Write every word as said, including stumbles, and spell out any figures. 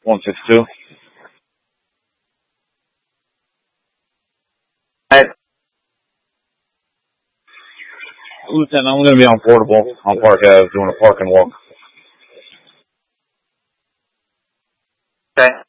one six two. Hey, Lieutenant, I'm going to be on Portable on Park Ave doing a park and walk. okay.